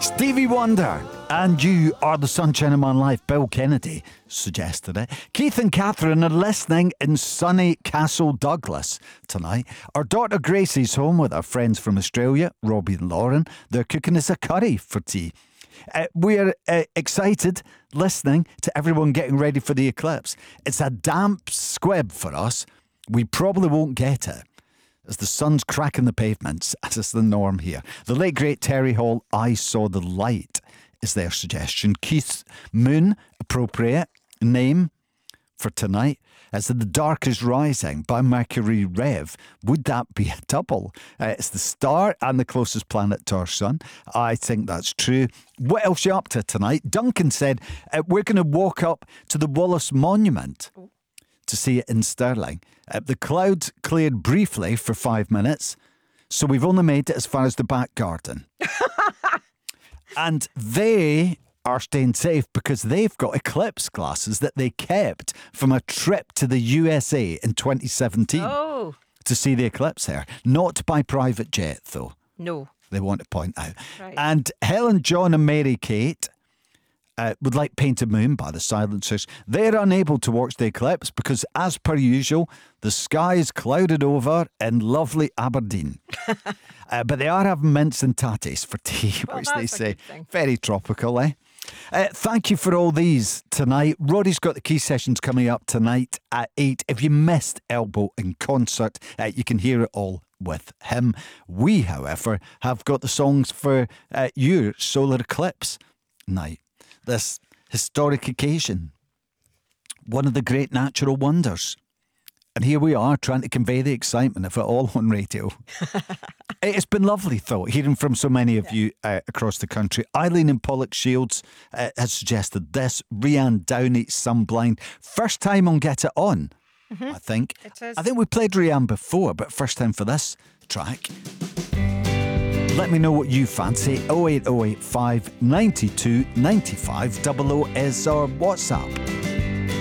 Stevie Wonder, and you are the sunshine of my life. Bill Kennedy suggested it. Keith and Catherine are listening in sunny Castle Douglas tonight. Our daughter Gracie's home with our friends from Australia, Robbie and Lauren. They're cooking us a curry for tea. We're excited listening to everyone getting ready for the eclipse. It's a damp squib for us. We probably won't get it, as the sun's cracking the pavements, as is the norm here. The late great Terry Hall, I Saw the Light, is their suggestion. Keith's Moon, appropriate name for tonight. As The Dark Is Rising by Mercury Rev. Would that be a double? It's the star and the closest planet to our sun. I think that's true. What else are you up to tonight? Duncan said, we're going to walk up to the Wallace Monument to see it in Stirling. The clouds cleared briefly for 5 minutes, so we've only made it as far as the back garden. And they are staying safe because they've got eclipse glasses that they kept from a trip to the USA in 2017 to see the eclipse there. Not by private jet, though. No. They want to point out. Right. And Helen, John and Mary Kate would like Painted Moon by the Silencers. They're unable to watch the eclipse because, as per usual, the sky is clouded over in lovely Aberdeen. But they are having mince and tatties for tea, which they say very tropical, eh? Thank you for all these tonight. Roddy's got the key sessions coming up tonight at 8. If you missed Elbow in concert, you can hear it all with him. We, however, have got the songs for your solar eclipse night. This historic occasion, one of the great natural wonders. And here we are trying to convey the excitement of it all on radio. It's been lovely, though, hearing from so many of you across the country. Eileen in Pollock Shields has suggested this. Rianne Downey, Sunblind. First time on Get It On, I think. It is. I think we played Rianne before, but first time for this track. Let me know what you fancy. 08085 92 95 00 is our WhatsApp.